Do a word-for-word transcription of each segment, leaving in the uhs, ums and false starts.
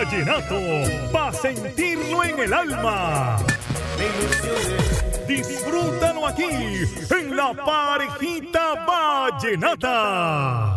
vallenato, pa' sentirlo en el alma. Disfrútalo aquí, en la Parejita Vallenata.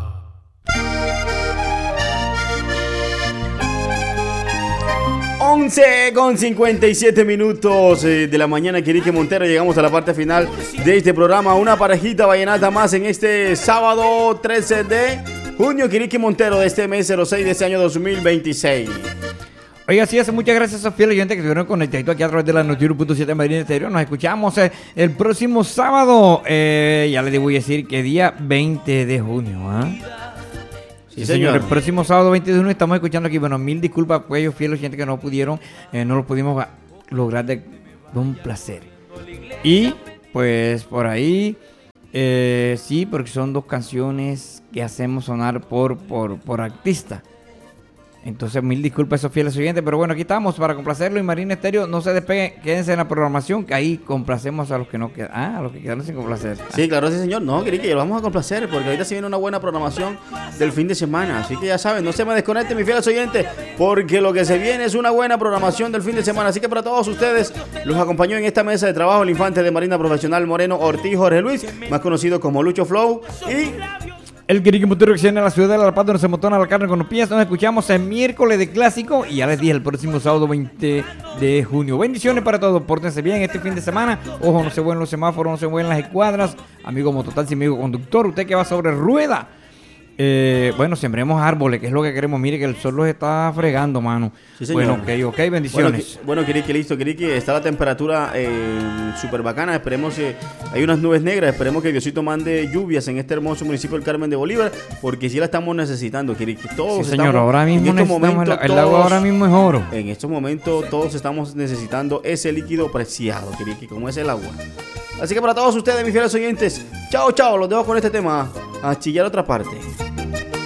once con cincuenta y siete minutos de la mañana, Kirique Montero. Llegamos a la parte final de este programa. Una parejita vallenata más en este sábado trece de junio, Kirique Montero, de este mes cero seis de este año dos mil veintiséis. Oiga, así es, muchas gracias a fieles oyentes que estuvieron conectados aquí a través de la Noti uno punto siete Marina Estéreo. Nos escuchamos eh, el próximo sábado. Eh, ya les voy a decir que día veinte de junio. ¿eh? Sí, señor. El próximo sábado veinte de junio estamos escuchando aquí. Bueno, mil disculpas por ellos, fieles oyentes que no pudieron, eh, no lo pudimos lograr de, de un placer. Y pues por ahí, eh, sí, porque son dos canciones que hacemos sonar por, por, por artista. Entonces, mil disculpas a esos fieles oyentes, pero bueno, aquí estamos para complacerlo. Y Marina Estéreo, no se despeguen, quédense en la programación, que ahí complacemos a los que no quedan, ah, a los que quedaron sin complacer. Sí, claro, sí, señor. No, Kirique, lo vamos a complacer, porque ahorita se viene una buena programación del fin de semana. Así que ya saben, no se me desconecten, mis fieles oyentes, porque lo que se viene es una buena programación del fin de semana. Así que para todos ustedes, los acompañó en esta mesa de trabajo el infante de Marina Profesional Moreno Ortiz Jorge Luis, más conocido como Lucho Flow, y el Kirique Montero que viene a la ciudad de La Paz, donde se motona la carne con los pies. Nos escuchamos el miércoles de clásico y ya les dije, el próximo sábado veinte de junio. Bendiciones para todos, pórtense bien este fin de semana. Ojo, no se vuelven los semáforos, no se vuelven las escuadras. Amigo mototaxi, amigo conductor, usted que va sobre rueda. Eh, bueno, sembremos árboles, que es lo que queremos. Mire que el sol los está fregando, mano. Sí, señor. Bueno, ok, ok, bendiciones. Bueno, Kirique, listo, Kirique. Está la temperatura eh, súper bacana. Esperemos que hay unas nubes negras. Esperemos que Diosito mande lluvias en este hermoso municipio del Carmen de Bolívar, porque sí la estamos necesitando, Kirique. Todos sí, señor, estamos, ahora mismo en estos momentos, el, el agua ahora mismo es oro. En estos momentos todos estamos necesitando ese líquido preciado, Kirique, como es el agua. Así que para todos ustedes, mis fieles oyentes, chao, chao. Los dejo con este tema. A chillar otra parte.